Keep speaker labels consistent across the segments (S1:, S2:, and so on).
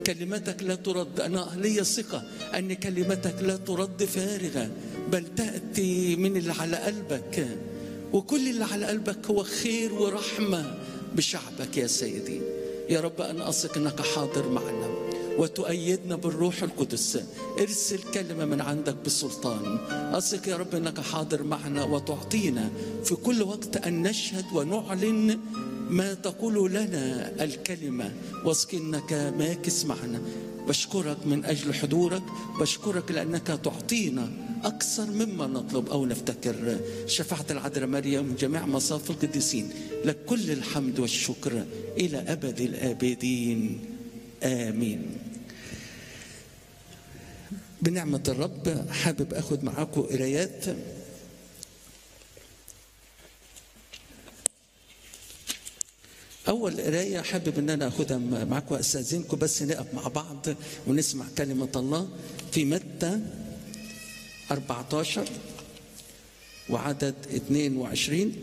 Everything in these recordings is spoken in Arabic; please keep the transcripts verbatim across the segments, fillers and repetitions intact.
S1: كلمتك لا ترد. أنا لي ثقة أن كلمتك لا ترد فارغة، بل تأتي من اللي على قلبك، وكل اللي على قلبك هو خير ورحمة بشعبك يا سيدي. يا رب أنا أثق أنك حاضر معنا وتؤيدنا بالروح القدس. ارسل كلمة من عندك بسلطان. أثق يا رب أنك حاضر معنا وتعطينا في كل وقت أن نشهد ونعلن ما تقول لنا الكلمة، واثق أنك ماكس معنا. بشكرك من أجل حضورك، بشكرك لأنك تعطينا أكثر مما نطلب أو نفتكر. شفاعة العذراء مريم وجميع مصاف القديسين، لك كل الحمد والشكر إلى أبد الآبدين، آمين. بنعمة الرب حابب أخذ معاكم قرايات. أول قراية حابب أن أنا أخذها معاكم، أستاذنكم بس نقف مع بعض ونسمع كلمة الله في متى أربعة عشر وعدد اثنين وعشرين.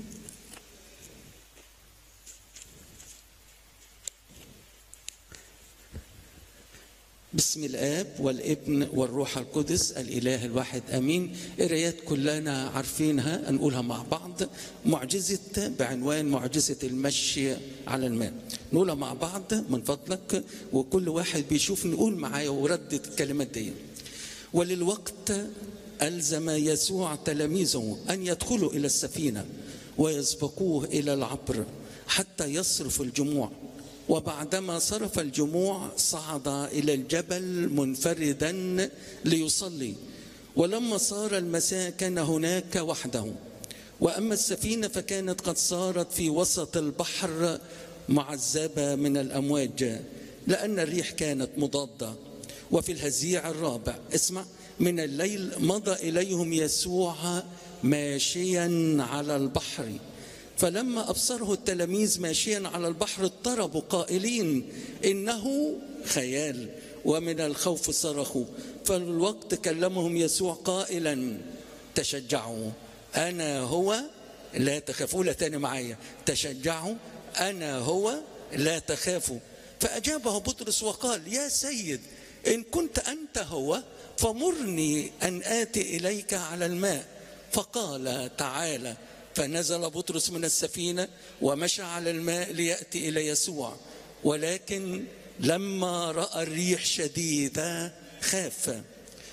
S1: بسم الآب والابن والروح القدس الإله الواحد آمين. قرايات كلنا عارفينها، نقولها مع بعض. معجزة بعنوان معجزة المشي على الماء. نقولها مع بعض من فضلك، وكل واحد بيشوف نقول معايا وردد الكلمات دي. وللوقت ألزم يسوع تلاميذه أن يدخلوا إلى السفينة ويسبقوه إلى العبر حتى يصرف الجموع. وبعدما صرف الجموع صعد إلى الجبل منفردا ليصلي. ولما صار المساء كان هناك وحده. وأما السفينة فكانت قد صارت في وسط البحر معذبة من الأمواج، لأن الريح كانت مضادة. وفي الهزيع الرابع اسمع من الليل مضى إليهم يسوع ماشيا على البحر. فلما أبصره التلاميذ ماشيا على البحر اضطربوا قائلين إنه خيال، ومن الخوف صرخوا. فالوقت كلمهم يسوع قائلا تشجعوا أنا هو لا تخافوا. لا تاني معايا، تشجعوا أنا هو لا تخافوا. فأجابه بطرس وقال يا سيد إن كنت أنت هو فمرني أن آتي إليك على الماء. فقال تعالى. فنزل بطرس من السفينة ومشى على الماء ليأتي إلى يسوع. ولكن لما رأى الريح شديدة خاف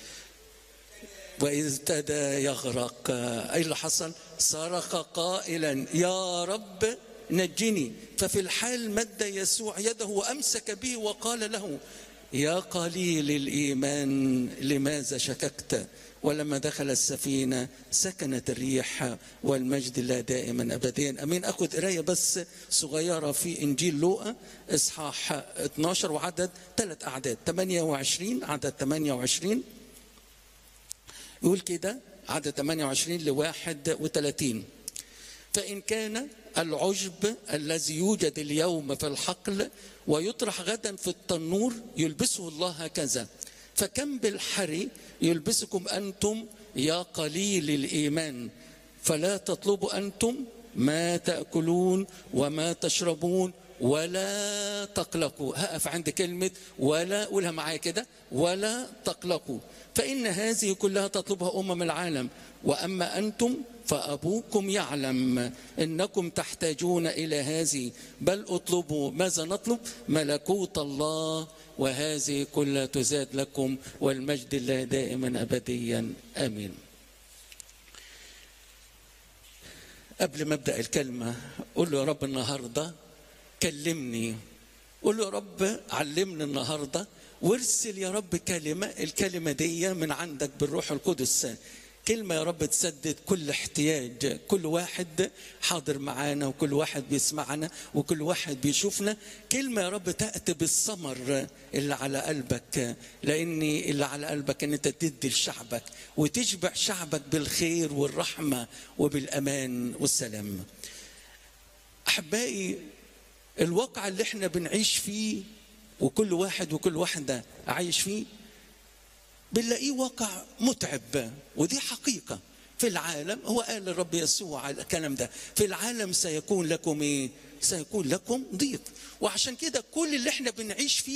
S1: وإذ ابتدى يغرق. أي اللي حصل؟ صرخ قائلا يا رب نجني. ففي الحال مد يسوع يده وأمسك به وقال له يا قليل الإيمان لماذا شككت؟ ولما دخل السفينة سكنت الريح والمجد لله دائما أبديا، أمين. أخذ قراية بس صغيرة في إنجيل لوقا إصحاح اثناشر وعدد ثلاث أعداد ثمانية وعشرين. عدد ثمانية وعشرين يقول كده، عدد ثمانية وعشرين لواحد وثلاثين. فإن كان العشب الذي يوجد اليوم في الحقل ويطرح غدا في التنور يلبسه الله هكذا، فكم بالحري يلبسكم أنتم يا قليل الإيمان. فلا تطلبوا أنتم ما تأكلون وما تشربون ولا تقلقوا. هقف عند كلمة ولا، قولها معايا كده، ولا تقلقوا، فإن هذه كلها تطلبها أمم العالم. وأما أنتم فأبوكم يعلم إنكم تحتاجون إلى هذه. بل اطلبوا، ماذا نطلب؟ ملكوت الله، وهذه كلها تزاد لكم، والمجد لله دائما أبديا آمين. قبل ما أبدأ الكلمة قول له يا رب النهاردة كلمني. قول له يا رب علمني النهاردة، وارسل يا رب كلمة. الكلمة دي من عندك بالروح القدس، كلمة يا رب تسدد كل احتياج كل واحد حاضر معانا، وكل واحد بيسمعنا، وكل واحد بيشوفنا. كلمة يا رب تأتي بالثمر اللي على قلبك، لأن اللي على قلبك أن أنت تدي لشعبك وتشبع شعبك بالخير والرحمة وبالأمان والسلام. أحبائي، الواقع اللي احنا بنعيش فيه وكل واحد وكل واحدة عايش فيه بنلاقيه واقع متعب، ودي حقيقة في العالم. هو قال الرب يسوع الكلام ده، في العالم سيكون لكم ايه؟ سيكون لكم ضيق. وعشان كده كل اللي احنا بنعيش فيه